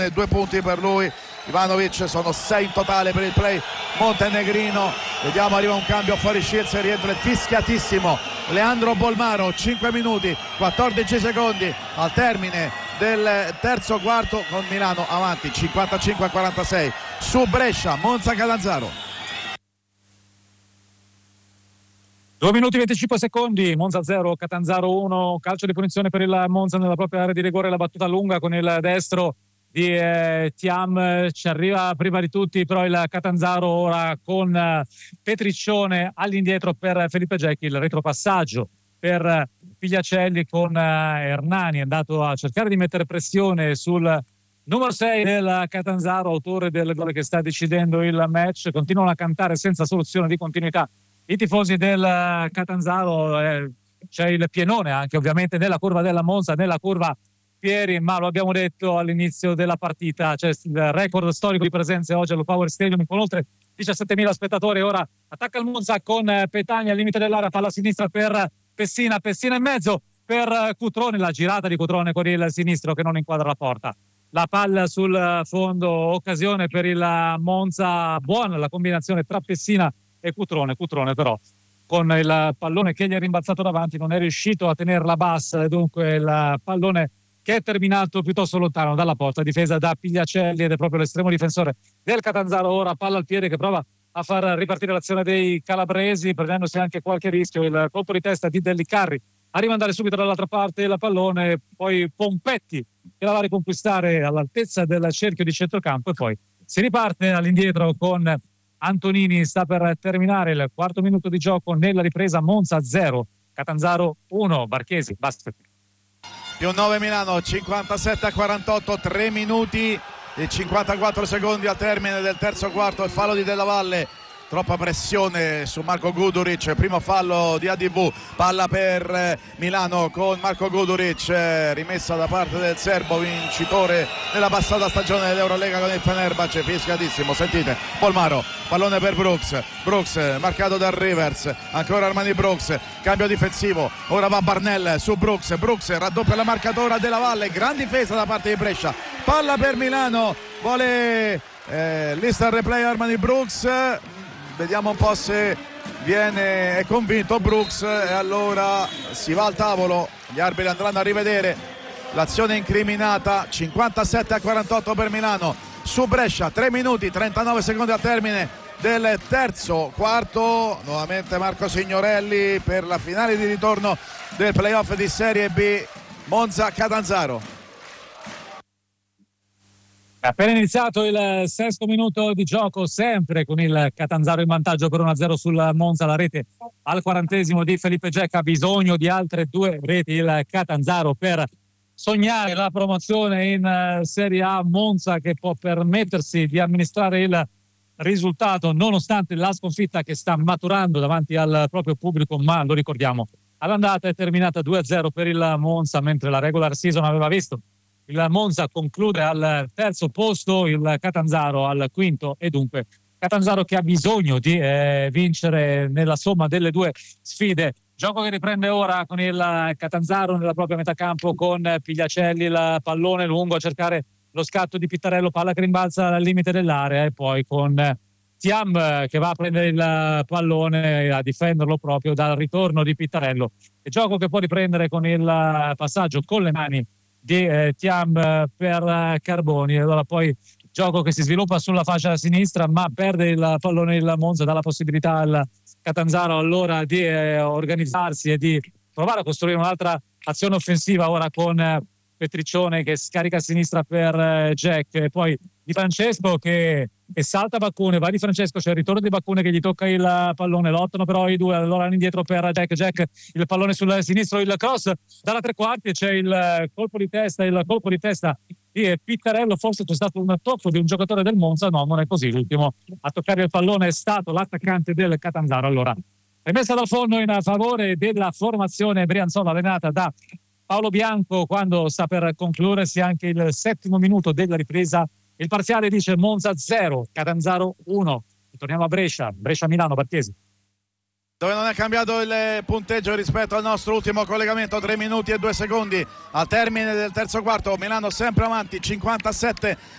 occasione, 2 punti per lui. Ivanovic, sono 6 in totale per il play montenegrino. Vediamo, arriva un cambio fuori Schierz, rientra fischiatissimo Leandro Bolmaro. 5 minuti 14 secondi al termine del terzo quarto, con Milano avanti 55-46 su Brescia. Monza Catanzaro. 2 minuti 25 secondi, Monza 0, Catanzaro 1, calcio di punizione per il Monza nella propria area di rigore, la battuta lunga con il destro di Thiam, ci arriva prima di tutti però il Catanzaro ora con Petriccione all'indietro per Felipe Gecchi, il retropassaggio per Pigliacelli con Hernani, è andato a cercare di mettere pressione sul numero 6 del Catanzaro, autore del gol che sta decidendo il match. Continuano a cantare senza soluzione di continuità i tifosi del Catanzaro, c'è il pienone anche ovviamente nella curva della Monza, nella curva Pieri, ma lo abbiamo detto all'inizio della partita, c'è il record storico di presenze oggi allo Power Stadium con oltre 17.000 spettatori. Ora attacca il Monza con Petagna al limite dell'area, palla a sinistra per Pessina in mezzo per Cutrone, la girata di Cutrone con il sinistro che non inquadra la porta. La palla sul fondo, occasione per il Monza, buona la combinazione tra Pessina e Cutrone però con il pallone che gli è rimbalzato davanti non è riuscito a tenerla bassa, e dunque il pallone che è terminato piuttosto lontano dalla porta, difesa da Pigliacelli ed è proprio l'estremo difensore del Catanzaro. Ora palla al piede che prova a far ripartire l'azione dei calabresi, prendendosi anche qualche rischio, il colpo di testa di Dellicarri a rimandare subito dall'altra parte il pallone, poi Pompetti che la va a riconquistare all'altezza del cerchio di centrocampo e poi si riparte all'indietro con Antonini. Sta per terminare il quarto minuto di gioco nella ripresa, Monza 0, Catanzaro 1, Barchesi, basket. Più 9 Milano, 57-48, 3 minuti e 54 secondi al termine del terzo quarto. Il fallo di Della Valle, troppa pressione su Marco Guduric, primo fallo di ADV, palla per Milano con Marco Guduric, rimessa da parte del serbo vincitore della passata stagione dell'Eurolega con il Fenerbahce, fischiatissimo, sentite, Bolmaro, pallone per Brooks marcato da Rivers, ancora Armani Brooks, cambio difensivo, ora va Barnell su Brooks raddoppia la marcatura Della Valle, gran difesa da parte di Brescia, palla per Milano, vuole l'Instant replay Armani Brooks, vediamo un po' se è convinto Brooks e allora si va al tavolo, gli arbitri andranno a rivedere l'azione incriminata. 57-48 per Milano su Brescia, 3 minuti 39 secondi al termine del terzo quarto. Nuovamente Marco Signorelli per la finale di ritorno del playoff di Serie B, Monza Catanzaro. È appena iniziato il sesto minuto di gioco, sempre con il Catanzaro in vantaggio per 1-0 sul Monza. La rete al 40° di Felipe Gecca, ha bisogno di altre 2 reti il Catanzaro per sognare la promozione in Serie A. Monza che può permettersi di amministrare il risultato nonostante la sconfitta che sta maturando davanti al proprio pubblico, ma lo ricordiamo, all'andata è terminata 2-0 per il Monza, mentre la regular season aveva visto il Monza conclude al terzo posto, il Catanzaro al quinto, e dunque Catanzaro che ha bisogno di vincere nella somma delle 2 sfide. Gioco che riprende ora con il Catanzaro nella propria metà campo con Pigliacelli, il pallone lungo a cercare lo scatto di Pittarello, palla che rimbalza al limite dell'area, e poi con Thiam che va a prendere il pallone e a difenderlo proprio dal ritorno di Pittarello. E gioco che può riprendere con il passaggio con le mani di Thiam per Carboni. Allora poi gioco che si sviluppa sulla fascia sinistra, ma perde il pallone il Monza, dà la possibilità al Catanzaro allora di organizzarsi e di provare a costruire un'altra azione offensiva, ora con Petriccione che scarica a sinistra per Jack, e poi Di Francesco che salta Baccone, va Di Francesco, c'è il ritorno di Baccone che gli tocca il pallone, lottano però i 2, allora all'indietro per Jack, il pallone sul sinistro, il cross dalla 3/4, c'è il colpo di testa di Pittarello. Forse c'è stato un tocco di un giocatore del Monza, no, non è così, l'ultimo a toccare il pallone è stato l'attaccante del Catanzaro. Allora rimessa dal fondo in favore della formazione brianzola allenata da Paolo Bianco, quando sta per concludersi anche il 7° minuto della ripresa. Il parziale dice Monza 0, Catanzaro 1. Torniamo a Brescia-Milano, Barchesi. Dove non è cambiato il punteggio rispetto al nostro ultimo collegamento, 3 minuti e 2 secondi al termine del terzo quarto. Milano sempre avanti, 57